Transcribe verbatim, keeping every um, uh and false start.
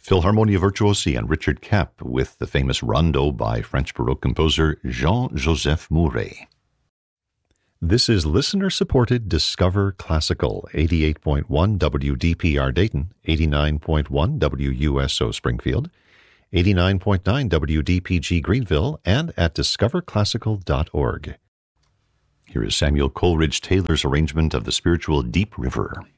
Philharmonia Virtuosi and Richard Kapp with the famous Rondo by French Baroque composer Jean-Joseph Mouret. This is listener-supported Discover Classical, eighty-eight point one W D P R Dayton, eighty-nine point one W U S O Springfield, eighty-nine point nine W D P G Greenville, and at discover classical dot org. Here is Samuel Coleridge Taylor's arrangement of the spiritual Deep River.